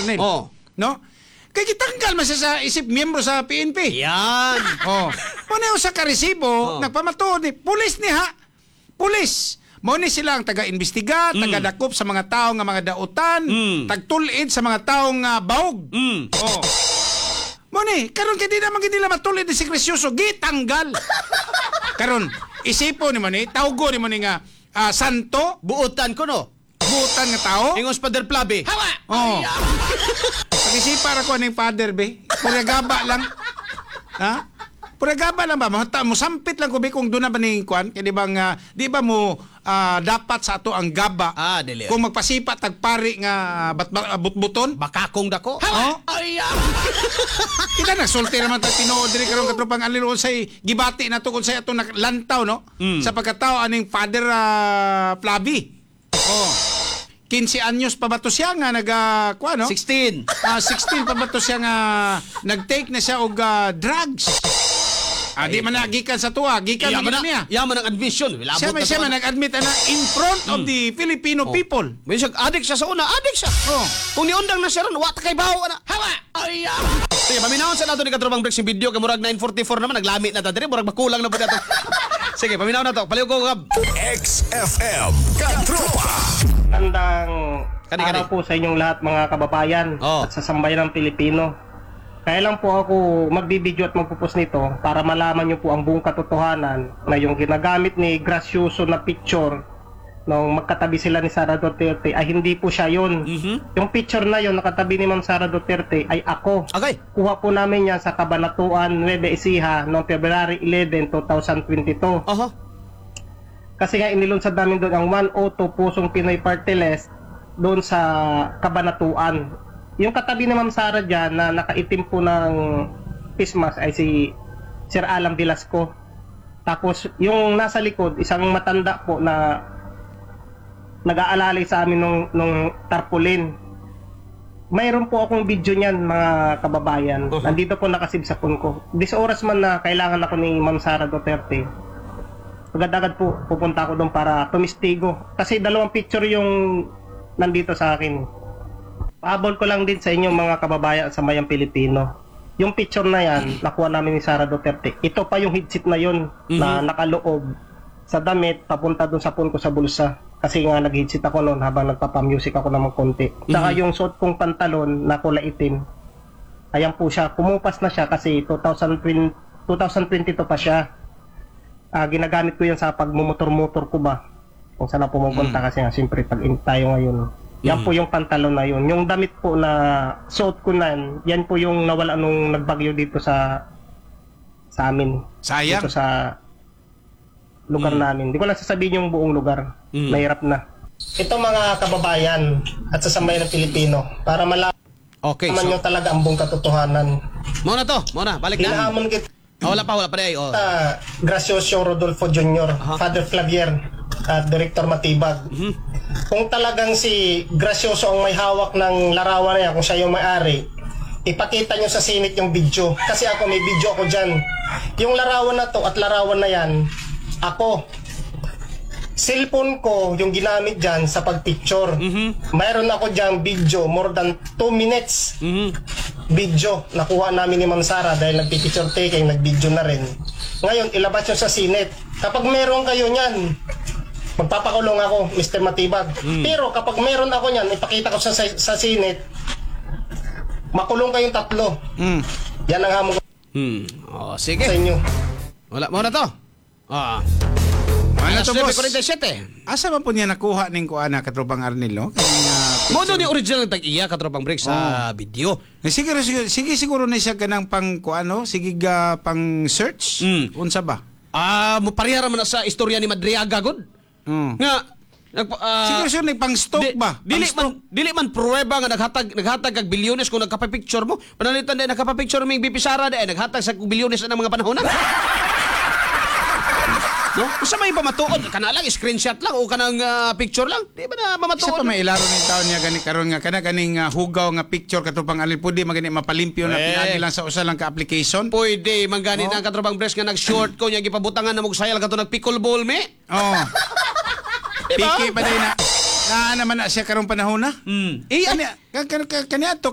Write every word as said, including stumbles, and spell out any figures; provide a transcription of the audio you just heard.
Arnel. Oh. No? Kaya kitanggal man siya sa isip miyembro sa P N P. Yan. Oh. Muna yung sa karesibo, Oh. nagpamatuod ni pulis ni ha. Pulis. Mo ni sila ang taga-imbestiga, Mm. taga-dakop sa mga tao nga mga dautan, Mm. tagtulid sa mga taong uh, bahog. Mm. Oh. Mo ni, karon kay di naman gid nila matulid ni si Crescioso, gitanggal. Karon, isipo ni mo ni, tawgo ni mo ni nga ah, santo, Buutan ko no. butan nga tao. Ingos Father Plabi. Hawa! Oh. Pag-isipa ra ko ning father be. Pura gaba lang. Ha? Pura gaba lang ba? Mahata mo sampit lang ko be kung doon na ba ning kwan? Kaya di ba nga, di ba mo ah, dapat sa ato ang gaba? Ah, dili. Kung magpasipa tagpari nga bat, bat, but-buton? Bakakong dako. Oh. Ay, Kita nagsulti naman tayo tinuod diri karon katropang aliro say gibati na tungkol sa ato lantaw no Mm. sa pagkatao aning Father uh, Flavi. Oh. quince anyos pa ba to siya nga nag uh, kuha, no? sixteen. Ah, sixteen pa ba to siya nga nag-take na siya og uh, drugs. Ah, di man na gikan sa tuwa, gikan Yaman na na. niya. Yaman ang admission. Wilabot Siya may na siya to. man nag-admit na in front of the Filipino people. May siya, adik siya sa una, adik siya. Oh. Kung niundang na siya ron, wata kay baho na. Hawa! Ay, ah! Sige, paminahon sa nato ni Katrobang Bricks yung video, kay murag nine forty-four naman, naglamit na ta diri, murag makulang na po nato. Sige, paminahon na to. Paliw ko, Gab. X F M Katropa. Magandang Kani, araw kani. po sa inyong lahat mga kababayan Oh. at sa sambayan ng Pilipino. Kaya lang po ako magbibideo at magpupos nito para malaman nyo po ang buong katotohanan na yung ginagamit ni Gracioso na picture nung magkatabi sila ni Sara Duterte ay hindi po siya yun. Mhm. Yung picture na yun nakatabi ni Ma'am Sara Duterte ay ako. Okay. Kuha po namin yan sa Cabanatuan, Nueva Ecija noong February eleventh, twenty twenty-two. Aha. Kasi nga inilunsad namin doon ang one oh two Pusong Pinoy Party List doon sa Cabanatuan. Yung katabi ni Ma'am Sara dyan na nakaitim po ng face mask ay si Sir Alan Velasco. Tapos yung nasa likod, isang matanda po na nag-aalalay sa amin nung, nung tarpaulin. Mayroon po akong video niyan mga kababayan. Uh-huh. Nandito po nakasib sa phone ko. This oras man na kailangan ako ni Ma'am Sara Duterte, agad-agad po pupunta ako doon para tumistigo. Kasi dalawang picture yung nandito sa akin. Paabol ko lang din sa inyo mga kababayan sa mayang Pilipino. Yung picture na yan, nakuha namin ni Sara Duterte. Ito pa yung headset na yun Mhm. na nakaloob sa damit papunta doon sa phone ko sa bulsa. Kasi nga nag-headset ako noon habang nagpapa-music ako naman konti. Saka Mhm. yung suot kong pantalon na kulay itim. Ayan po siya. Kumupas na siya kasi twenty twenty, twenty twenty-two pa siya. Ah, ginagamit ko yan sa pagmumotor-motor ko ba. Kung saan ako pumupunta kasi nga siyempre pag in tayo ngayon. Yan po yung pantalon na yun. Yung damit po na suot ko na yan, yan po yung nawala nung nagbagyo dito sa sa amin. Sayang. Dito sa lugar namin. Hindi ko lang sasabihin yung buong lugar. Mm. Mahirap na. Ito mga kababayan at sa sambayan ng Pilipino para malaman Okay, so, nyo talaga ang buong katotohanan. muna to, muna, balik na. Hinahamon kita Ah, wala pa, wala pa rin. Oh. Gracioso Rodolfo Junior, Aha. Father Flavier at Director Matibag. Mhm. Kung talagang si Gracioso ang may hawak ng larawan na yan, kung siya yung may-ari, ipakita nyo sa Senate yung video. Kasi ako, may video ako dyan. Yung larawan na to at larawan na yan, ako. Cellphone ko yung ginamit dyan sa pagpicture. Mhm. Mayroon ako dyan video, more than two minutes Mhm. video. Nakuha namin ni Ma'am Sara dahil nagpipicture taking, nag-video na rin. Ngayon, ilabas nyo sa Senate. Kapag meron kayo niyan, magpapakulong ako, Mister Matibag. Pero kapag meron ako niyan, ipakita ko sa, sa, sa Senate, makulong kayong tatlo. Mm. Yan ang hamon ko Hmm. Oh, sa sige. inyo. Wala, muna to. Ah. Ano Alas to, nueve boss? forty-seven. Asa man po niya nakuha ning kuana katropang Arnel, no? Kanya Mo doon yung original tag-iya, Katropang Bricks, sa video. Eh, sige, sige, sige siguro na siya kanang pang kuano, sige ga pang search. Mm. Unsa ba? Ah, mo parehara man na sa istorya ni Madriaga, God. Mm. Nga, nagpa, ah, Siguro siya nag pang stock Di- ba? Dili Pang-stock. man dili man pruweba nga naghatag naghatag kag bilyones kung nagkapa-picture mo. Panalitan din nagkapa-picture mo yung B P Sara din naghatag sa bilyones na mga panahon na. No? Usa may pamatuod kana lang screenshot lang o kanang ah, picture lang. Di ba na Isa mamatuod? pa may ilaro ni taon niya gani karon nga kana ganing uh, hugaw nga picture katropang Arnel pudi magani mapalimpyo na Eh. pinagi lang sa usa lang ka application. Pwede manggani Oh. na Katrobang Bricks nga nag-short ko nya gipabutangan na mo sayal kadto nag pickleball me. Oh. Diba? Piki pa din na na naman na siya karong panahon na. Hmm. Eh, ani, kanya to